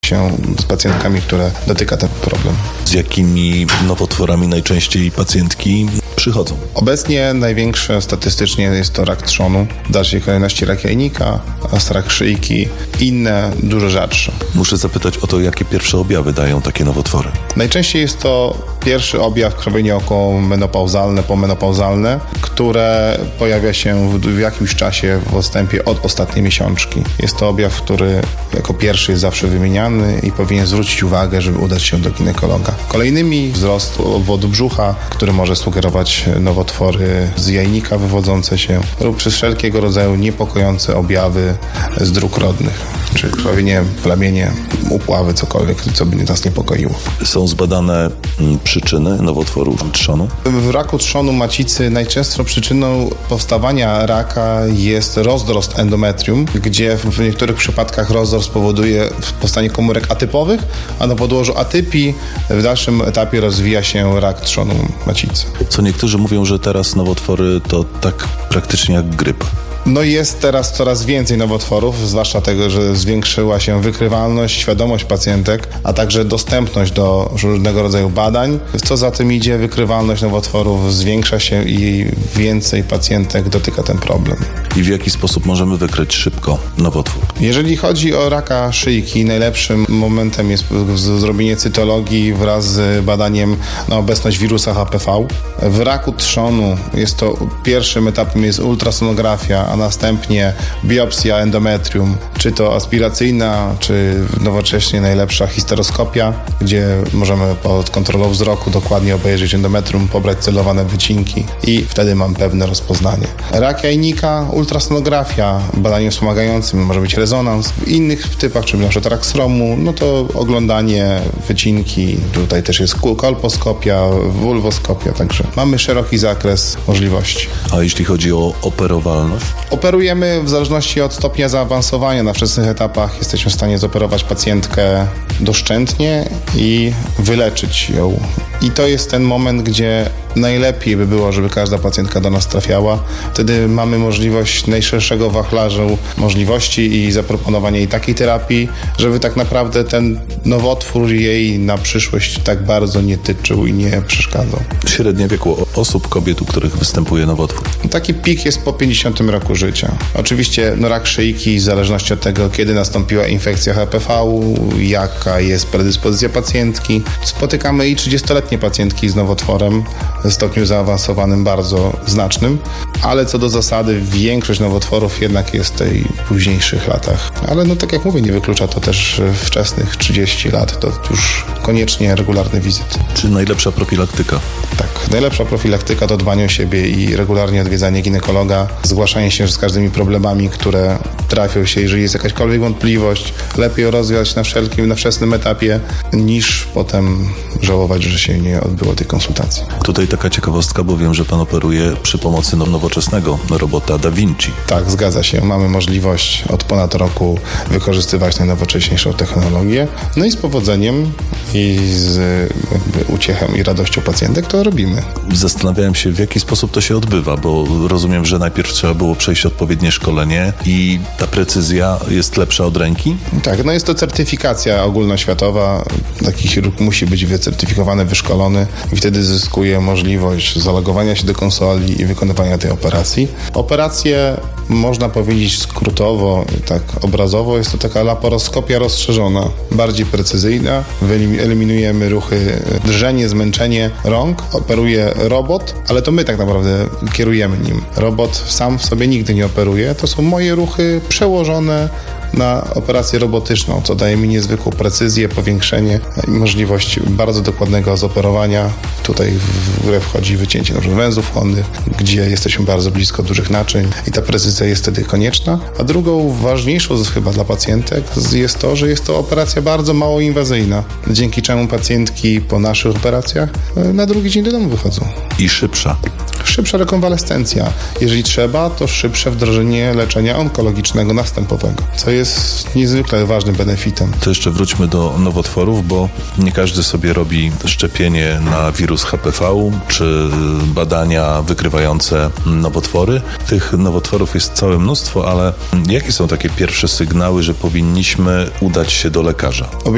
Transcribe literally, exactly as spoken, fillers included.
się z pacjentkami, które dotyka ten problem. Z jakimi nowotworami najczęściej pacjentki przychodzą? Obecnie największe statystycznie jest to rak trzonu, w dalszej kolejności rak jajnika, rak szyjki, inne dużo rzadsze. Muszę zapytać o to, jakie pierwsze objawy dają takie nowotwory. Najczęściej jest to pierwszy objaw krwawienie okołomenopauzalne, pomenopauzalne, które pojawia się w, w jakimś czasie w odstępie od ostatniej miesiączki. Jest to objaw, który jako pierwszy jest zawsze wymieniany i powinien zwrócić uwagę, żeby udać się do ginekologa. Kolejnymi wzrost obwodu brzucha, który może sugerować nowotwory z jajnika wywodzące się lub przez wszelkiego rodzaju niepokojące objawy z dróg rodnych, czy krwawienie, plamienie, upławy, cokolwiek, co by nas niepokoiło. Są zbadane przyczyny nowotworu trzonu? W raku trzonu macicy najczęstszą przyczyną powstawania raka jest rozdrost endometrium, gdzie w niektórych przypadkach rozdrost powoduje powstanie komórek atypowych, a na podłożu atypii w dalszym etapie rozwija się rak trzonu macicy. Co niektórzy mówią, że teraz nowotwory to tak praktycznie jak grypa. No jest teraz coraz więcej nowotworów, zwłaszcza tego, że zwiększyła się wykrywalność, świadomość pacjentek, a także dostępność do różnego rodzaju badań. Co za tym idzie, wykrywalność nowotworów zwiększa się i więcej pacjentek dotyka ten problem. I w jaki sposób możemy wykryć szybko nowotwór? Jeżeli chodzi o raka szyjki, najlepszym momentem jest zrobienie cytologii wraz z badaniem na obecność wirusa H P V. W raku trzonu jest to pierwszym etapem jest ultrasonografia, a następnie biopsja endometrium, czy to aspiracyjna, czy nowocześnie najlepsza histeroskopia, gdzie możemy pod kontrolą wzroku dokładnie obejrzeć endometrium, pobrać celowane wycinki i wtedy mam pewne rozpoznanie. Rak jajnika, ultrasonografia, badaniem wspomagającym, może być rezonans. W innych typach, czyli na przykład rak sromu, no to oglądanie, wycinki, tutaj też jest kolposkopia, wulwoskopia, także mamy szeroki zakres możliwości. A jeśli chodzi o operowalność? Operujemy w zależności od stopnia zaawansowania. Na wczesnych etapach jesteśmy w stanie zoperować pacjentkę doszczętnie i wyleczyć ją. I to jest ten moment, gdzie najlepiej by było, żeby każda pacjentka do nas trafiała. Wtedy mamy możliwość najszerszego wachlarzu możliwości i zaproponowania jej takiej terapii, żeby tak naprawdę ten nowotwór jej na przyszłość tak bardzo nie tyczył i nie przeszkadzał. Średnie wieku osób, kobiet, u których występuje nowotwór? Taki pik jest po pięćdziesiątym roku życia. Oczywiście no, rak szyjki, w zależności od tego, kiedy nastąpiła infekcja H P V, jaka jest predyspozycja pacjentki. Spotykamy i trzydziestoletnie pacjentki z nowotworem w stopniu zaawansowanym bardzo znacznym, ale co do zasady większość nowotworów jednak jest w tej późniejszych latach. Ale no tak jak mówię, nie wyklucza to też wczesnych trzydzieści lat, to już koniecznie regularny wizyt. Czy najlepsza profilaktyka? Tak, najlepsza profilaktyka to dbanie o siebie i regularnie odwiedzanie ginekologa, zgłaszanie się z każdymi problemami, które trafią się, jeżeli jest jakaśkolwiek wątpliwość, lepiej rozwiązać na wszelkim, na wczesnym etapie, niż potem żałować, że się nie odbyło tej konsultacji. Tutaj taka ciekawostka, bo wiem, że pan operuje przy pomocy nowoczesnego robota Da Vinci. Tak, zgadza się. Mamy możliwość od ponad roku wykorzystywać najnowocześniejszą technologię. No i z powodzeniem i z jakby uciechem i radością pacjentek to robimy. Zastanawiałem się, w jaki sposób to się odbywa, bo rozumiem, że najpierw trzeba było przejść odpowiednie szkolenie i ta precyzja jest lepsza od ręki? Tak, no jest to certyfikacja ogólnoświatowa. Taki chirurg musi być wycertyfikowany, wyszkolony i wtedy zyskuje możliwość zalogowania się do konsoli i wykonywania tej operacji. Operacje, można powiedzieć skrótowo, tak obrazowo, jest to taka laparoskopia rozszerzona, bardziej precyzyjna. Wyeliminujemy ruchy, drżenie, zmęczenie rąk. Operuje robot, ale to my tak naprawdę kierujemy nim. Robot sam w sobie nigdy nie operuje. To są moje ruchy przełożone na operację robotyczną, co daje mi niezwykłą precyzję, powiększenie i możliwość bardzo dokładnego zoperowania. Tutaj w grę wchodzi wycięcie na przykład węzłów chłonnych, gdzie jesteśmy bardzo blisko dużych naczyń i ta precyzja jest wtedy konieczna. A drugą ważniejszą chyba dla pacjentek jest to, że jest to operacja bardzo mało inwazyjna, dzięki czemu pacjentki po naszych operacjach na drugi dzień do domu wychodzą. I szybsza. Szybsza rekonwalescencja. Jeżeli trzeba, to szybsze wdrożenie leczenia onkologicznego następowego, co jest niezwykle ważnym benefitem. To jeszcze wróćmy do nowotworów, bo nie każdy sobie robi szczepienie na wirus H P V, czy badania wykrywające nowotwory. Tych nowotworów jest całe mnóstwo, ale jakie są takie pierwsze sygnały, że powinniśmy udać się do lekarza?